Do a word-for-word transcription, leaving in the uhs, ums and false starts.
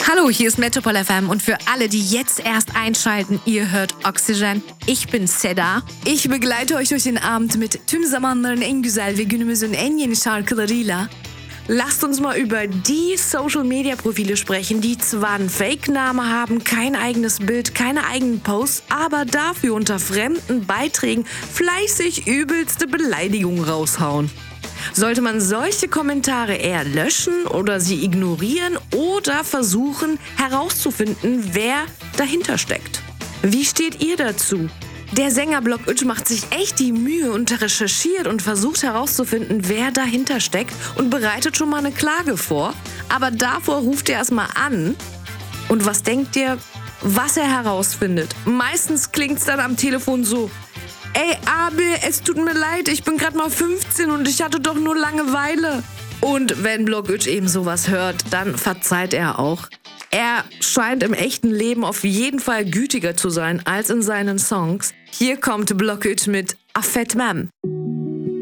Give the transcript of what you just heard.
Hallo, hier ist Metropol F M und für alle, die jetzt erst einschalten, ihr hört Oxygen. Ich bin Seda. Ich begleite euch durch den Abend mit tüm zamanların en güzel ve günümüzün en yeni şarkılarıyla. Lasst uns mal über die Social-Media-Profile sprechen, die zwar einen Fake-Namen haben, kein eigenes Bild, keine eigenen Posts, aber dafür unter fremden Beiträgen fleißig übelste Beleidigungen raushauen. Sollte man solche Kommentare eher löschen oder sie ignorieren oder versuchen herauszufinden, wer dahinter steckt? Wie steht ihr dazu? Der Sänger Block Uç macht sich echt die Mühe und recherchiert und versucht herauszufinden, wer dahinter steckt und bereitet schon mal eine Klage vor. Aber davor ruft er erstmal an. Und was denkt ihr, was er herausfindet? Meistens klingt's dann am Telefon so: Ey, Abi, es tut mir leid, ich bin gerade mal fünfzehn und ich hatte doch nur Langeweile. Und wenn Block Uç eben sowas hört, dann verzeiht er auch. Er scheint im echten Leben auf jeden Fall gütiger zu sein als in seinen Songs. Hier kommt Block Uç mit Affetmem.